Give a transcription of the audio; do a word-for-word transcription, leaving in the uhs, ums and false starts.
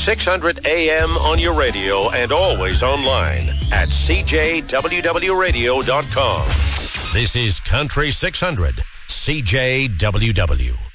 six hundred A M on your radio and always online at C J W W radio dot com. This is Country six hundred, C J W W.